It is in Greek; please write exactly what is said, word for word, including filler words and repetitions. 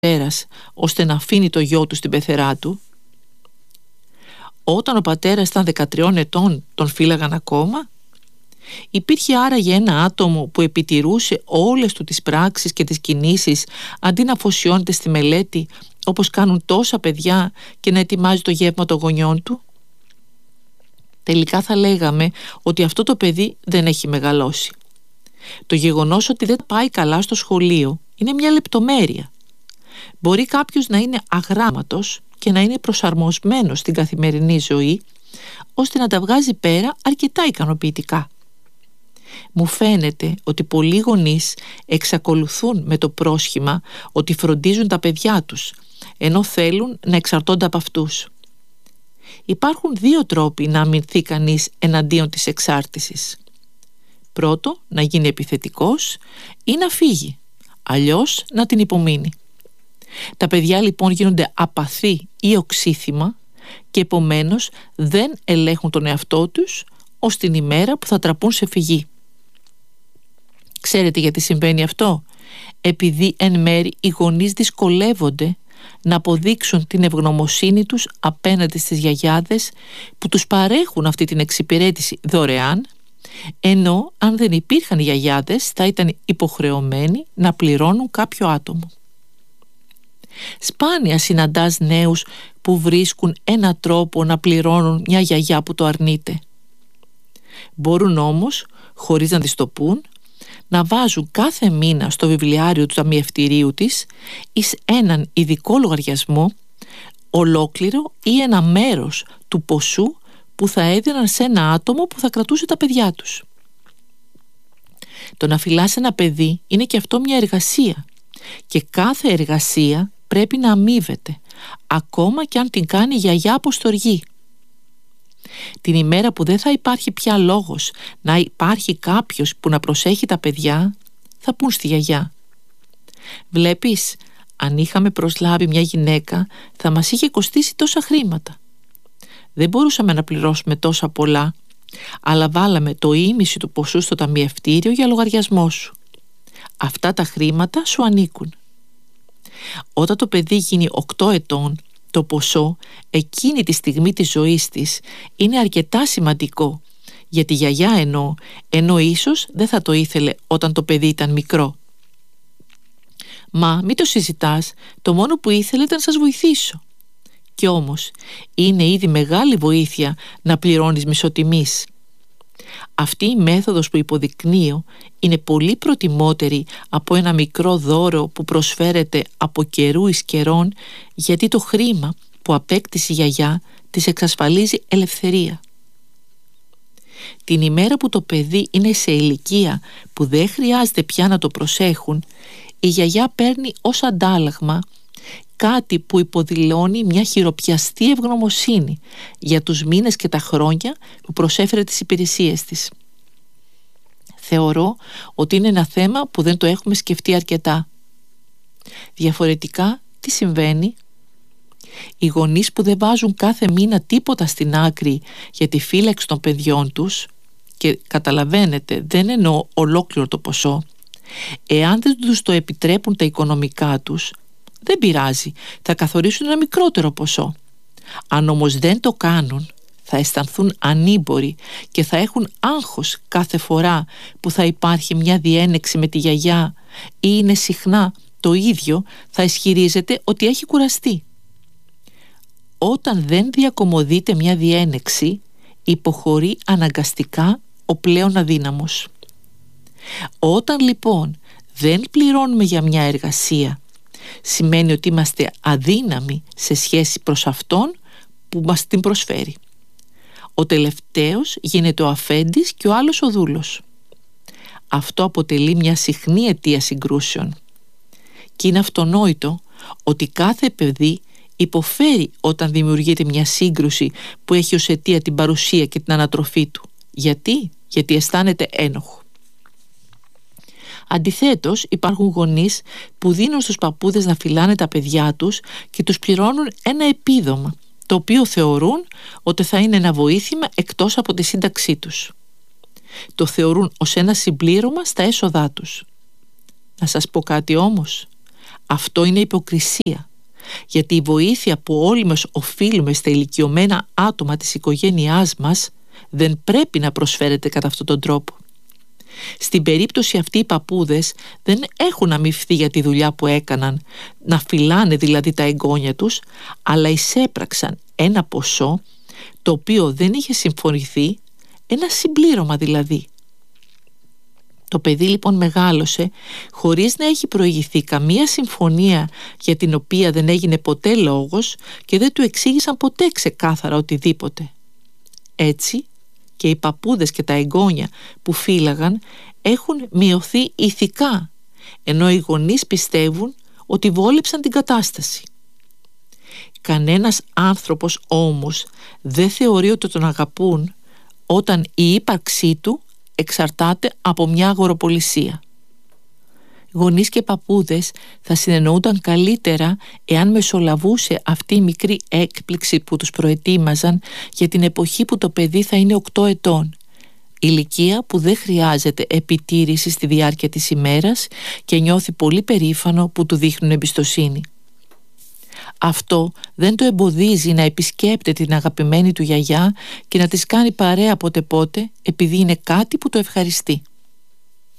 πατέρας ώστε να αφήνει το γιο του στην πεθερά του. Όταν ο πατέρας ήταν δεκατριών ετών τον φύλαγαν ακόμα. Υπήρχε άραγε ένα άτομο που επιτηρούσε όλες του τις πράξεις και τις κινήσεις αντί να αφοσιώνεται στη μελέτη όπως κάνουν τόσα παιδιά και να ετοιμάζει το γεύμα των γονιών του? Τελικά θα λέγαμε ότι αυτό το παιδί δεν έχει μεγαλώσει. Το γεγονός ότι δεν πάει καλά στο σχολείο είναι μια λεπτομέρεια. Μπορεί κάποιος να είναι αγράμματος και να είναι προσαρμοσμένος στην καθημερινή ζωή ώστε να τα βγάζει πέρα αρκετά ικανοποιητικά. Μου φαίνεται ότι πολλοί γονείς εξακολουθούν με το πρόσχημα ότι φροντίζουν τα παιδιά τους, ενώ θέλουν να εξαρτώνται από αυτούς. Υπάρχουν δύο τρόποι να αμυνθεί κανείς εναντίον της εξάρτησης. Πρώτο, να γίνει επιθετικός ή να φύγει, αλλιώς να την υπομείνει. Τα παιδιά λοιπόν γίνονται απαθή ή οξύθυμα και επομένως δεν ελέγχουν τον εαυτό τους ως την ημέρα που θα τραπούν σε φυγή. Ξέρετε γιατί συμβαίνει αυτό? Επειδή εν μέρει οι γονείς δυσκολεύονται να αποδείξουν την ευγνωμοσύνη τους απέναντι στις γιαγιάδες που τους παρέχουν αυτή την εξυπηρέτηση δωρεάν, ενώ αν δεν υπήρχαν οι γιαγιάδες θα ήταν υποχρεωμένοι να πληρώνουν κάποιο άτομο. Σπάνια συναντάς νέους που βρίσκουν ένα τρόπο να πληρώνουν μια γιαγιά που το αρνείται. Μπορούν όμως, χωρίς να της το πούν, να βάζουν κάθε μήνα στο βιβλιάριο του ταμιευτηρίου της εις έναν ειδικό λογαριασμό ολόκληρο ή ένα μέρος του ποσού που θα έδιναν σε ένα άτομο που θα κρατούσε τα παιδιά τους. Το να φυλάς ένα παιδί είναι και αυτό μια εργασία και κάθε εργασία πρέπει να αμείβεται, ακόμα και αν την κάνει η γιαγιά από στοργή. Την ημέρα που δεν θα υπάρχει πια λόγος να υπάρχει κάποιος που να προσέχει τα παιδιά, θα πούν στη γιαγιά: «Βλέπεις, αν είχαμε προσλάβει μια γυναίκα θα μας είχε κοστίσει τόσα χρήματα. Δεν μπορούσαμε να πληρώσουμε τόσα πολλά, αλλά βάλαμε το ίμιση του ποσού στο ταμιευτήριο για λογαριασμό σου. Αυτά τα χρήματα σου ανήκουν». Όταν το παιδί γίνει οκτώ ετών, το ποσό εκείνη τη στιγμή της ζωής της είναι αρκετά σημαντικό, γιατί η γιαγιά εννοώ, ενώ ίσως δεν θα το ήθελε όταν το παιδί ήταν μικρό. «Μα μην το συζητάς, το μόνο που ήθελε ήταν να σας βοηθήσω». Κι όμως είναι ήδη μεγάλη βοήθεια να πληρώνεις μισοτιμής. Αυτή η μέθοδος που υποδεικνύω είναι πολύ προτιμότερη από ένα μικρό δώρο που προσφέρεται από καιρού εις καιρών, γιατί το χρήμα που απέκτησε η γιαγιά της εξασφαλίζει ελευθερία. Την ημέρα που το παιδί είναι σε ηλικία που δεν χρειάζεται πια να το προσέχουν, η γιαγιά παίρνει ως αντάλλαγμα κάτι που υποδηλώνει μια χειροπιαστή ευγνωμοσύνη για τους μήνες και τα χρόνια που προσέφερε τις υπηρεσίες της. Θεωρώ ότι είναι ένα θέμα που δεν το έχουμε σκεφτεί αρκετά. Διαφορετικά, τι συμβαίνει? Οι γονείς που δεν βάζουν κάθε μήνα τίποτα στην άκρη για τη φύλαξη των παιδιών τους, και καταλαβαίνετε, δεν εννοώ ολόκληρο το ποσό, εάν δεν τους το επιτρέπουν τα οικονομικά τους, δεν πειράζει, θα καθορίσουν ένα μικρότερο ποσό. Αν όμως δεν το κάνουν, θα αισθανθούν ανήμποροι και θα έχουν άγχος κάθε φορά που θα υπάρχει μια διένεξη με τη γιαγιά, ή είναι συχνά το ίδιο, θα ισχυρίζεται ότι έχει κουραστεί. Όταν δεν διακομωδείται μια διένεξη, υποχωρεί αναγκαστικά ο πλέον αδύναμος. Όταν λοιπόν δεν πληρώνουμε για μια εργασία, σημαίνει ότι είμαστε αδύναμοι σε σχέση προς αυτόν που μας την προσφέρει. Ο τελευταίος γίνεται ο αφέντης και ο άλλος ο δούλος. Αυτό αποτελεί μια συχνή αιτία συγκρούσεων. Και είναι αυτονόητο ότι κάθε παιδί υποφέρει όταν δημιουργείται μια σύγκρουση που έχει ως αιτία την παρουσία και την ανατροφή του. Γιατί? Γιατί αισθάνεται ένοχο. Αντιθέτως, υπάρχουν γονείς που δίνουν στους παππούδες να φυλάνε τα παιδιά τους και τους πληρώνουν ένα επίδομα, το οποίο θεωρούν ότι θα είναι ένα βοήθημα εκτός από τη σύνταξή τους. Το θεωρούν ως ένα συμπλήρωμα στα έσοδά τους. Να σας πω κάτι όμως. Αυτό είναι υποκρισία, γιατί η βοήθεια που όλοι μας οφείλουμε στα ηλικιωμένα άτομα της οικογένειάς μας δεν πρέπει να προσφέρεται κατά αυτόν τον τρόπο. Στην περίπτωση αυτή οι παππούδες δεν έχουν αμοιφθεί για τη δουλειά που έκαναν, να φυλάνε δηλαδή τα εγγόνια τους, αλλά εισέπραξαν ένα ποσό το οποίο δεν είχε συμφωνηθεί, ένα συμπλήρωμα δηλαδή. Το παιδί λοιπόν μεγάλωσε χωρίς να έχει προηγηθεί καμία συμφωνία για την οποία δεν έγινε ποτέ λόγος και δεν του εξήγησαν ποτέ ξεκάθαρα οτιδήποτε. Έτσι και οι παππούδες και τα εγγόνια που φύλαγαν έχουν μειωθεί ηθικά, ενώ οι γονείς πιστεύουν ότι βόλεψαν την κατάσταση. Κανένας άνθρωπος όμως δεν θεωρεί ότι τον αγαπούν όταν η ύπαρξή του εξαρτάται από μια αγοροπολισία. Γονείς και παππούδες θα συνεννοούνταν καλύτερα εάν μεσολαβούσε αυτή η μικρή έκπληξη που τους προετοίμαζαν για την εποχή που το παιδί θα είναι οκτώ ετών, ηλικία που δεν χρειάζεται επιτήρηση στη διάρκεια της ημέρας και νιώθει πολύ περήφανο που του δείχνουν εμπιστοσύνη. Αυτό δεν το εμποδίζει να επισκέπτεται την αγαπημένη του γιαγιά και να της κάνει παρέα πότε πότε επειδή είναι κάτι που το ευχαριστεί.